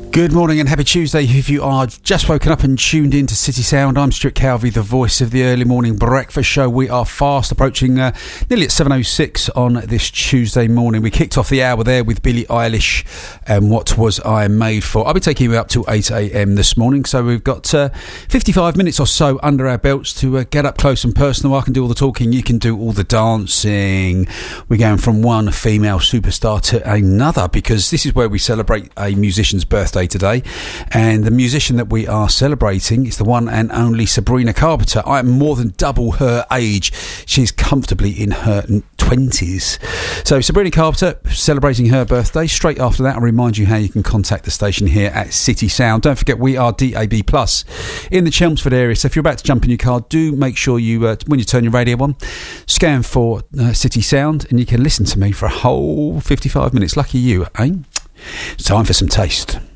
Good morning and happy Tuesday. If you are just woken up and tuned in to City Sound, I'm Stuart Calvey, the voice of the early morning breakfast show. We are fast approaching nearly at 7:06 on this Tuesday morning. We kicked off the hour there with Billie Eilish and What Was I Made For. I'll be taking you up to 8 a.m. this morning, so we've got 55 minutes or so under our belts to get up close and personal. I can do all the talking, you can do all the dancing. We're going from one female superstar to another because this is where we celebrate a musician's birthday today, and the musician that we are celebrating is the one and only Sabrina Carpenter. I am more than double her age. She's comfortably in her 20s. So Sabrina Carpenter celebrating her birthday. Straight after that, I'll remind you how you can contact the station here at City Sound. Don't forget we are DAB Plus in the Chelmsford area, so if you're about to jump in your car, do make sure you when you turn your radio on, scan for City Sound and you can listen to me for a whole 55 minutes. Lucky you, eh? It's time for some taste.